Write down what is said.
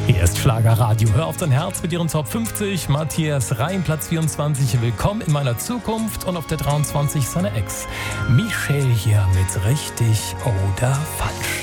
Hier ist Schlagerradio. Hör auf dein Herz mit ihren Top 50. Matthias Reim, Platz 24. Willkommen in meiner Zukunft. Und auf der 23 seine Ex. Michelle hier mit Richtig oder Falsch.